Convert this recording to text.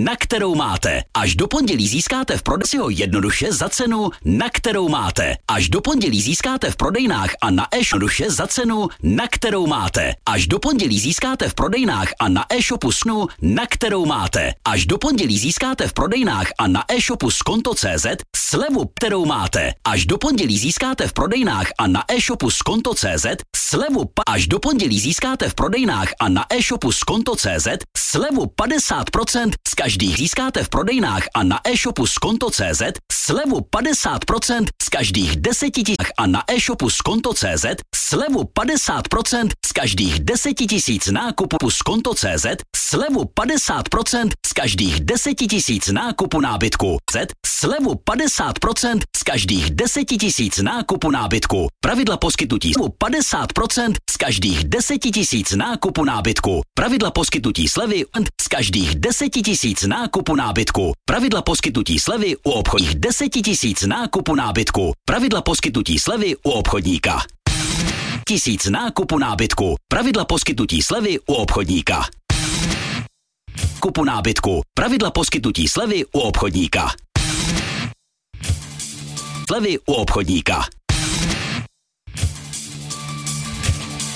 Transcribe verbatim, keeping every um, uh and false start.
na kterou máte. Až do pondělí získáte v prodejci ho jednoduše za cenu, na kterou máte. Až do pondělí získáte v prodejnách a na e-shopu za cenu, na kterou máte. Až do pondělí získáte v prodejnách a na e-shopu snu, na kterou máte. Až do pondělí získáte v prodejnách a na e-shopu skonto tečka cé zet slevu, kterou máte. Až do pondělí získáte v prodejnách a na e-shopu skonto tečka cé zet slevu. Až do pondělí získáte v prodejnách a na e-shopu skonto tečka cé zet slevu padesát procent z každých získáte v prodejnách a na e-shopu skonto tečka cé zet slevu padesát procent z každých deseti tisíc a na e-shopu skonto tečka cé zet slevu padesát procent z každých deseti tisíc nákupů skonto tečka cé zet slevu padesát procent z každých deseti tisíc nákupu nábytku Z slevu padesát procent z každých deseti tisíc nákupu nábytku. Pravidla poskytnutí slevu padesát procent z každých deseti tisíc nákupu nábytku. Pravidla poskytnutí slevy z každých deseti tisíc nákupu nábytku. Pravidla poskytnutí slevy u obchodních deseti tisíc nákupu nábytku. Pravidla poskytnutí slevy u obchodníka. Tisíc nákupu nábytku. Pravidla poskytnutí slevy u obchodníka. Kupu nábytku. Pravidla poskytnutí slevy u obchodníka. Slevy u obchodníka.